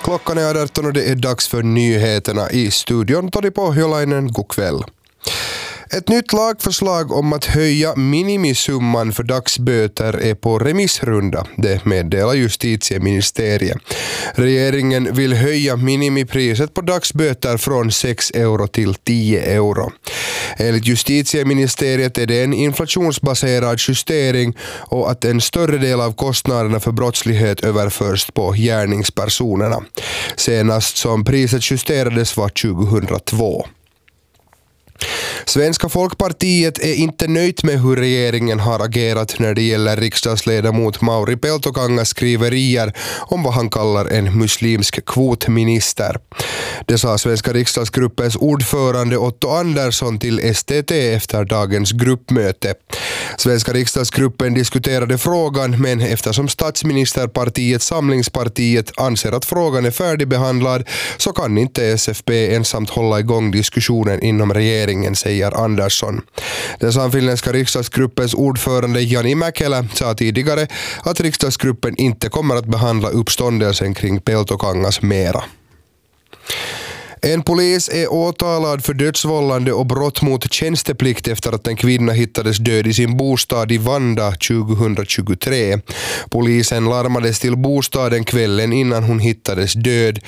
Klockan är 18 och det är dags för nyheterna i studion. Todi Pohjolainen, god kväll. Ett nytt lagförslag om att höja minimisumman för dagsböter är på remissrunda, det meddelar justitieministeriet. Regeringen vill höja minimipriset på dagsböter från 6 euro till 10 euro. Enligt justitieministeriet är det en inflationsbaserad justering och att en större del av kostnaderna för brottslighet överförs på gärningspersonerna. Senast som priset justerades var 2002. Svenska Folkpartiet är inte nöjt med hur regeringen har agerat när det gäller riksdagsledamot Mauri Peltokangas skriverier om vad han kallar en muslimsk kvotminister. Det sa svenska riksdagsgruppens ordförande Otto Andersson till STT efter dagens gruppmöte. Svenska riksdagsgruppen diskuterade frågan, men eftersom statsministerpartiet Samlingspartiet anser att frågan är färdigbehandlad så kan inte SFP ensamt hålla igång diskussionen inom regeringen, säger Andersson. Den samfinländska riksdagsgruppens ordförande Jani Mäkelä sa tidigare att riksdagsgruppen inte kommer att behandla uppståndelsen kring Peltokangas mera. En polis är åtalad för dödsvållande och brott mot tjänsteplikt efter att en kvinna hittades död i sin bostad i Vanda 2023. Polisen larmades till bostaden kvällen innan hon hittades död.